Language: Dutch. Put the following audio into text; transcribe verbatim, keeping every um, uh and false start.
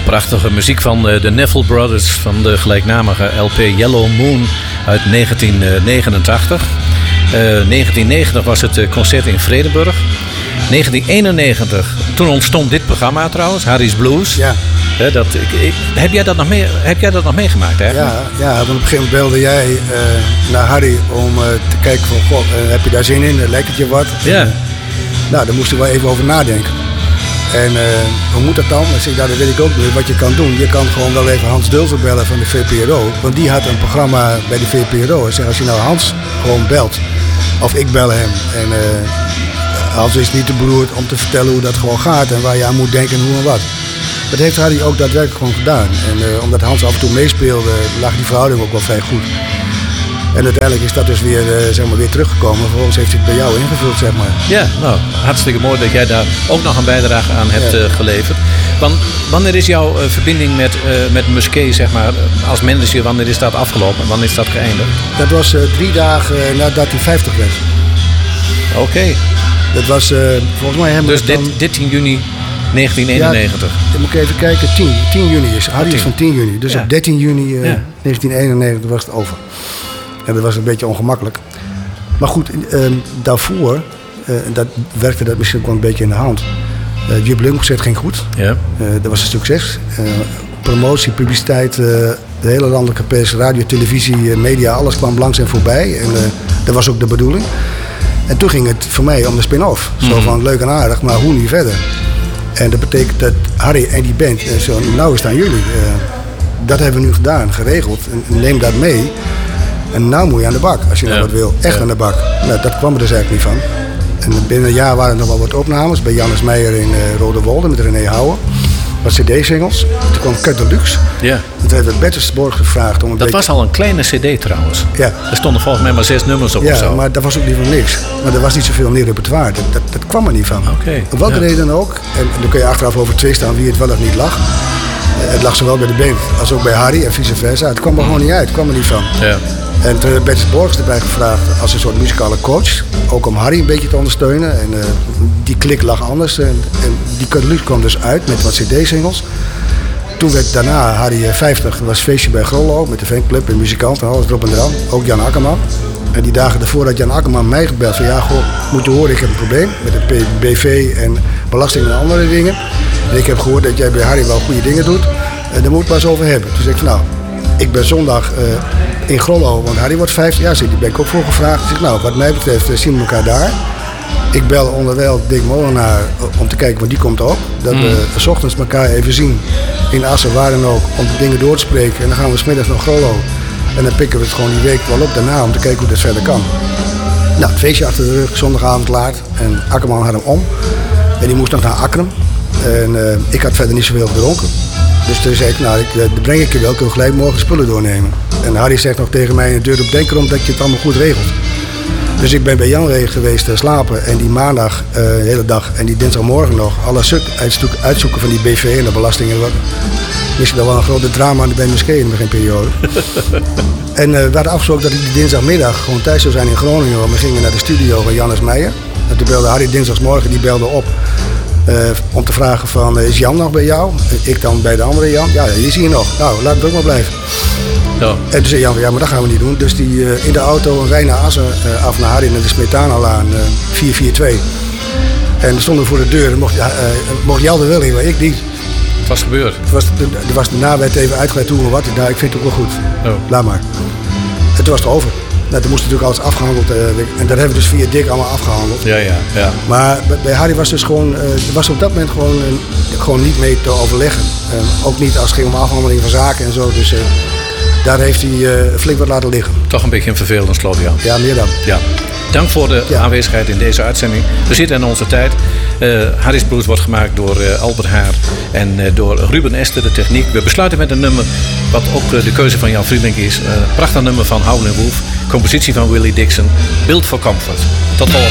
Prachtige muziek van de Neville Brothers van de gelijknamige L P Yellow Moon uit negentien negenentachtig. Uh, negentien negentig was het concert in Vredenburg. negentien eenennegentig, toen ontstond dit programma trouwens, Harry's Blues. Ja. Uh, dat, ik, ik, heb, jij dat nog mee, heb jij dat nog meegemaakt? Hè? Ja, ja, want op een gegeven moment belde jij uh, naar Harry om uh, te kijken van, goh, uh, heb je daar zin in? Lijkt het je wat? Ja. En, uh, nou, daar moesten we wel even over nadenken. En uh, hoe moet dat dan? Dus ik dacht, dat weet ik ook niet. Wat je kan doen, je kan gewoon wel even Hans Dulver bellen van de V P R O. Want die had een programma bij de V P R O. En zeg, als je nou Hans gewoon belt, of ik bel hem. En uh, Hans is niet te beroerd om te vertellen hoe dat gewoon gaat en waar je aan moet denken en hoe en wat. Dat heeft Harry ook daadwerkelijk gewoon gedaan. En uh, omdat Hans af en toe meespeelde, lag die verhouding ook wel vrij goed. En uiteindelijk is dat dus weer, uh, zeg maar, weer teruggekomen. Vervolgens heeft hij het bij jou ingevuld, zeg maar. Ja, nou, hartstikke mooi dat jij daar ook nog een bijdrage aan hebt ja. uh, geleverd. Want, wanneer is jouw uh, verbinding met, uh, met Musquet, zeg maar, als manager, wanneer is dat afgelopen? Wanneer is dat geëindigd? Dat was uh, drie dagen uh, nadat hij vijftig werd. Oké. Okay. Dat was uh, volgens mij... Dus dit, dan... dertien juni negentien eenennegentig. Ja, dan moet ik even kijken. tien juni is. Harry is van tien juni. Dus ja. op dertien juni uh, ja. negentien eenennegentig was het over. En dat was een beetje ongemakkelijk. Maar goed, uh, daarvoor uh, dat werkte dat misschien ook wel een beetje in de hand. Uh, Jub Lundqvist ging goed. Ja. Uh, dat was een succes. Uh, promotie, publiciteit, uh, de hele landelijke pers, radio, televisie, uh, media, alles kwam langs en voorbij. En uh, dat was ook de bedoeling. En toen ging het voor mij om de spin-off. Mm-hmm. Zo van leuk en aardig, maar hoe nu verder? En dat betekent dat Harry en die band, uh, zo, nou is het aan jullie. Uh, dat hebben we nu gedaan, geregeld. En neem dat mee. En nou moet je aan de bak, als je ja. nou wat wil. Echt ja. aan de bak. Nou, dat kwam er dus eigenlijk niet van. En binnen een jaar waren er nog wel wat opnames. Bij Jannes Meijer in uh, Rodewolde met René Houwen. Wat cd-singles. Toen kwam Cut Deluxe. Ja. Toen hebben we Bertelsborg gevraagd om een Dat beetje... was al een kleine cd trouwens. Ja. Er stonden volgens mij maar zes nummers op ja, of zo. Ja, maar dat was ook niet van niks. Maar er was niet zoveel meer repertoire. Dat, dat, dat kwam er niet van. Okay. Om welke ja. reden ook. En, en dan kun je achteraf over twisten aan wie het wel of niet lag. Uh, het lag zowel bij de band als ook bij Harry en vice versa. Het kwam er gewoon niet uit. Het kwam er niet van. Ja. En toen hebben Bertus Borgs erbij gevraagd als een soort muzikale coach. Ook om Harry een beetje te ondersteunen. En uh, die klik lag anders. En, en die Cut kwam dus uit met wat cd-singles. Toen werd daarna Harry vijftig. Er was een feestje bij Grollo met de fanclub en muzikanten en alles erop en eraan. Ook Jan Akkerman. En die dagen daarvoor had Jan Akkerman mij gebeld van ja, goh, moet je horen, ik heb een probleem met de B V en belasting en andere dingen. En ik heb gehoord dat jij bij Harry wel goede dingen doet. En daar moet ik maar eens over hebben. Toen zei ik van nou, ik ben zondag uh, in Grollo, want Harry wordt vijftig. Ja, die ben ik ook voor gevraagd. Dus ik, nou, wat mij betreft zien we elkaar daar. Ik bel onderwijl Dick Molenaar om te kijken, want die komt ook. Dat mm. we s ochtends elkaar even zien in Assen, waar dan ook, om dingen door te spreken. En dan gaan we 's middags naar Grollo. En dan pikken we het gewoon die week wel op daarna om te kijken hoe dat verder kan. Nou, het feestje achter de rug, zondagavond laat. En Akkerman had hem om. En die moest nog naar Akrum. En uh, ik had verder niet zoveel gedronken. Dus toen zei ik, nou, ik, dat breng ik je wel, ik wil gelijk morgen spullen doornemen. En Harry zegt nog tegen mij in de deur op, denk erom dat je het allemaal goed regelt. Dus ik ben bij Jan Regen geweest te slapen en die maandag uh, de hele dag en die dinsdagmorgen nog alle uitzoeken van die B V en de belastingen. Wat. Misschien dat wel een grote drama bij Musquet in de beginperiode. En uh, we hadden afgesproken dat ik die dinsdagmiddag gewoon thuis zou zijn in Groningen. We gingen naar de studio van Jannes Meijer. En toen belde Harry dinsdagsmorgen, die belde op. Uh, om te vragen van, uh, is Jan nog bij jou? Ik dan bij de andere Jan. Ja, die is hier nog. Nou, laat het ook maar blijven. Ja. En toen zei Jan van, ja, maar dat gaan we niet doen. Dus die uh, in de auto rij naar Assen, uh, af naar Harry naar de Smetanalaan, uh, vier vier twee. En dan stonden we voor de deur en mocht, uh, mocht Jan er wel in, maar ik niet. Het was gebeurd. Het was, er was daarna werd even uitgelegd hoe en wat. Nou, ik vind het ook wel goed. Oh. Laat maar. En toen was het over. Nou, toen moest natuurlijk alles afgehandeld. Uh, en dat hebben we dus via Dick allemaal afgehandeld. Ja, ja, ja. Maar bij Harry was dus gewoon, uh, er was op dat moment gewoon, uh, gewoon niet mee te overleggen. Uh, ook niet als het ging om afhandeling van zaken en zo. Dus uh, daar heeft hij uh, flink wat laten liggen. Toch een beetje een vervelend slot, Jan. Ja, meer dan. Ja. Dank voor de ja. aanwezigheid in deze uitzending. We zitten in onze tijd. Uh, Harry's Blues wordt gemaakt door uh, Albert Haar en uh, door Ruben Ester, de techniek. We besluiten met een nummer wat ook uh, de keuze van Jan Vrielink is. Uh, prachtig nummer van Howlin' Wolf. Compositie van Willie Dixon. Built for Comfort. Tot volgende.